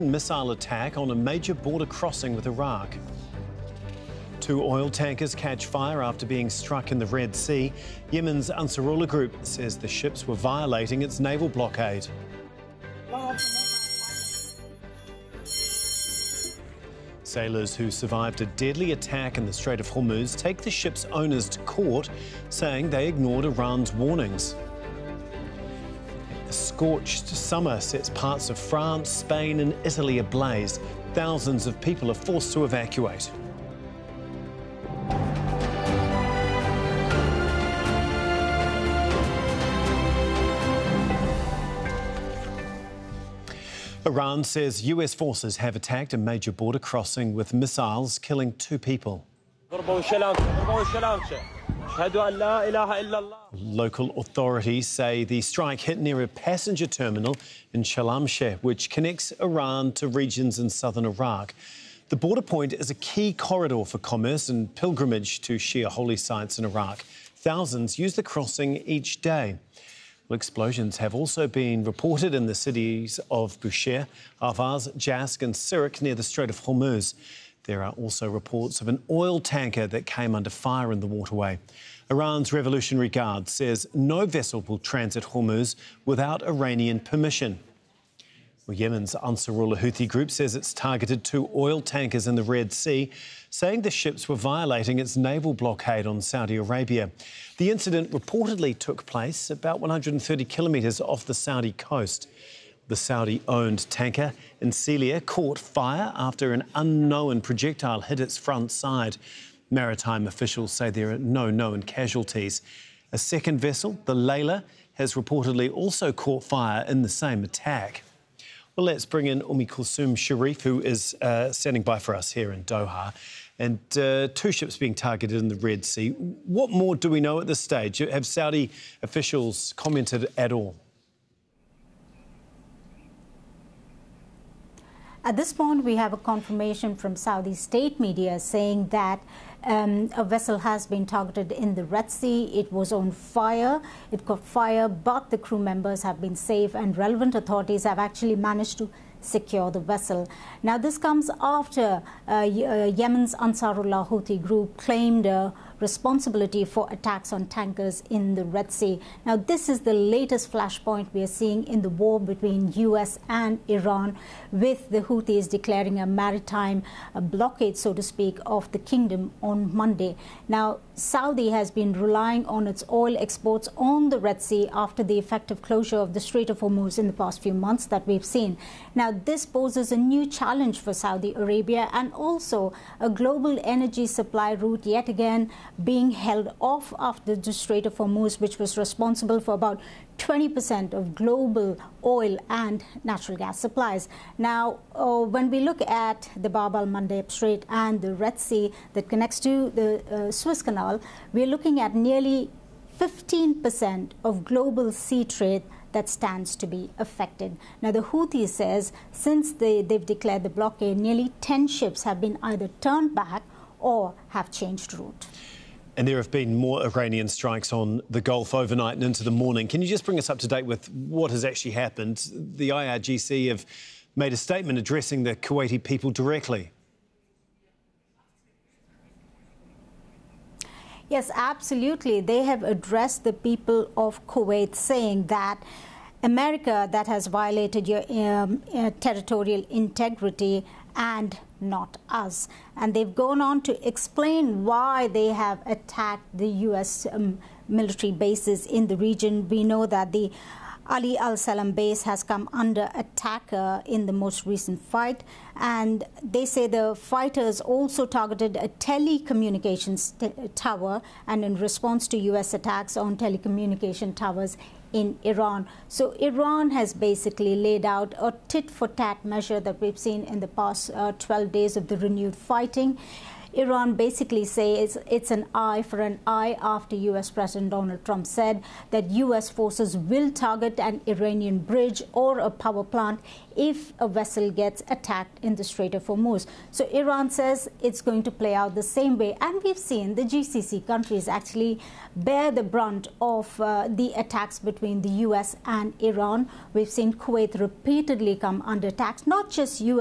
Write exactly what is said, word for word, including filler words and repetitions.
Missile attack on a major border crossing with Iraq. Two oil tankers catch fire after being struck in the Red Sea. Yemen's Ansarullah Group says the ships were violating its naval blockade. Sailors who survived a deadly attack in the Strait of Hormuz take the ship's owners to court, saying they ignored Iran's warnings. A scorched summer sets parts of France, Spain and Italy ablaze. Thousands of people are forced to evacuate. Iran says U S forces have attacked a major border crossing with missiles, killing two people. Local authorities say the strike hit near a passenger terminal in Shalamsheh, which connects Iran to regions in southern Iraq. The border point is a key corridor for commerce and pilgrimage to Shia holy sites in Iraq. Thousands use the crossing each day. Well, explosions have also been reported in the cities of Bushehr, Ahvaz, Jask and Sirak near the Strait of Hormuz. There are also reports of an oil tanker that came under fire in the waterway. Iran's Revolutionary Guard says no vessel will transit Hormuz without Iranian permission. Well, Yemen's Ansarullah Houthi group says it's targeted two oil tankers in the Red Sea, saying the ships were violating its naval blockade on Saudi Arabia. The incident reportedly took place about one hundred thirty kilometres off the Saudi coast. The Saudi-owned tanker Incelia caught fire after an unknown projectile hit its front side. Maritime officials say there are no known casualties. A second vessel, the Layla, has reportedly also caught fire in the same attack. Well, let's bring in Umi Kulsum Sharif, who is uh, standing by for us here in Doha. And uh, two ships being targeted in the Red Sea. What more do we know at this stage? Have Saudi officials commented at all? At this point, we have a confirmation from Saudi state media saying that um, a vessel has been targeted in the Red Sea. It was on fire. It caught fire, but the crew members have been safe and relevant authorities have actually managed to secure the vessel. Now, this comes after uh, uh, Yemen's Ansarullah Houthi group claimed uh, responsibility for attacks on tankers in the Red Sea. Now, this is the latest flashpoint we are seeing in the war between U S and Iran, with the Houthis declaring a maritime uh, blockade, so to speak, of the kingdom on Monday. Now, Saudi has been relying on its oil exports on the Red Sea after the effective closure of the Strait of Hormuz in the past few months that we've seen. Now, this poses a new challenge for Saudi Arabia and also a global energy supply route yet again being held off after the Strait of Hormuz, which was responsible for about twenty percent of global oil and natural gas supplies. Now, uh, when we look at the Bab al-Mandeb Strait and the Red Sea that connects to the uh, Suez Canal, we're looking at nearly fifteen percent of global sea trade that stands to be affected. Now, the Houthi says since they, they've declared the blockade, nearly ten ships have been either turned back or have changed route. And there have been more Iranian strikes on the Gulf overnight and into the morning. Can you just bring us up to date with what has actually happened? The I R G C have made a statement addressing the Kuwaiti people directly. Yes, absolutely. They have addressed the people of Kuwait, saying that America that has violated your um, uh, territorial integrity and not us. And they've gone on to explain why they have attacked the U S um, military bases in the region. We know that the Ali al-Salam base has come under attack uh, in the most recent fight, and they say the fighters also targeted a telecommunications tower, and in response to U S attacks on telecommunication towers in Iran. So Iran has basically laid out a tit-for-tat measure that we've seen in the past uh, twelve days of the renewed fighting. Iran basically says it's an eye for an eye after U S President Donald Trump said that U S forces will target an Iranian bridge or a power plant if a vessel gets attacked in the Strait of Hormuz. So Iran says it's going to play out the same way. And we've seen the G C C countries actually bear the brunt of uh, the attacks between the U S and Iran. We've seen Kuwait repeatedly come under attacks, not just U S